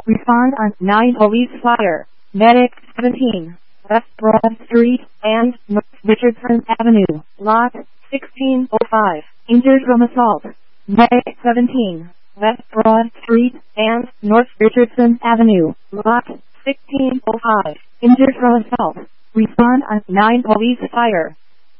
Respond on 9 Police Fire. Medic 17. West Broad Street and North Richardson Avenue. Lot 1605. Injured from assault. Medic 17. West Broad Street and North Richardson Avenue. Lot 1605. Injured from assault. Respond on 9 Police Fire.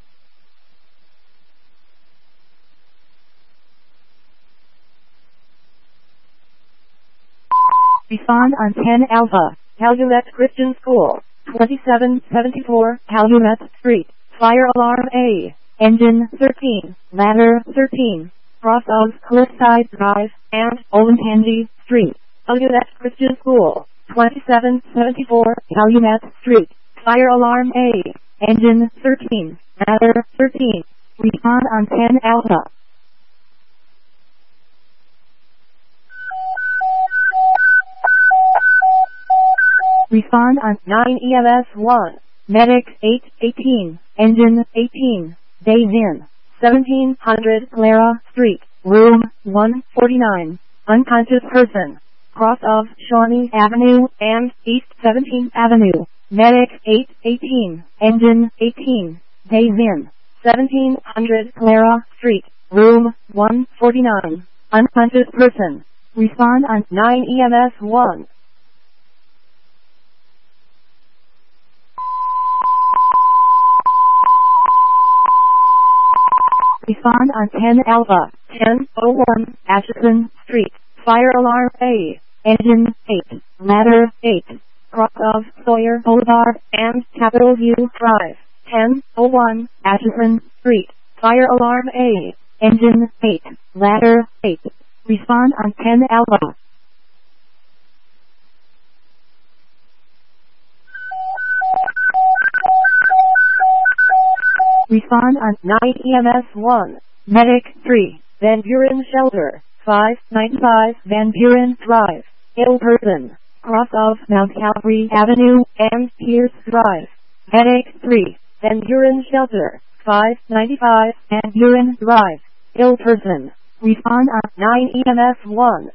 Respond on 10 Alpha. Calumet Christian School. 2774 Calumet Street. Fire alarm A. Engine 13. Ladder 13. Cross of Cliffside Drive and Olentangy Street. Calumet Christian School. 2774 Calumet Street. Fire alarm A. Engine 13. Ladder 13. Respond on 10 Alpha. Respond on 9 EMS 1. Medic 818. Engine 18. Days in. 1700 Clara Street. Room 149. Unconscious person. Cross of Shawnee Avenue and East 17th Avenue. Medic 818. Engine 18. Days in. 1700 Clara Street. Room 149. Unconscious person. Respond on 9 EMS 1. Respond on 10 Alpha. 1001 Atchison Street. Fire alarm A. Engine 8. Ladder 8. Cross of Sawyer Boulevard and Capitol View Drive. 1001 Atchison Street. Fire alarm A. Engine 8. Ladder 8. Respond on 10 Alpha. Respond on 9 EMS 1. Medic 3. Van Buren Shelter. 595 Van Buren Drive. Ill person. Cross of Mount Calvary Avenue and Pierce Drive. Medic 3. Van Buren Shelter. 595 Van Buren Drive. Ill person. Respond on 9 EMS 1.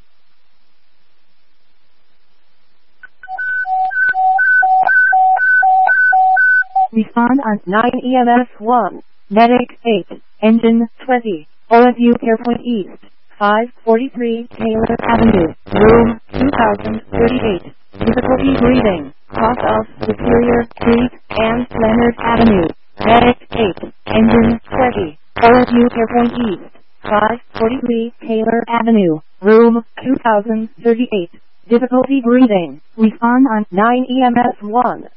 Respond on 9 EMS 1. Medic 8. Engine 20. OSU Carepoint East. 543 Taylor Avenue. Room 2038. Difficulty breathing. Cross of Superior Street and Leonard Avenue. Medic 8. Engine 20. OSU Carepoint East. 543 Taylor Avenue. Room 2038. Difficulty breathing. Respond on 9 EMS 1.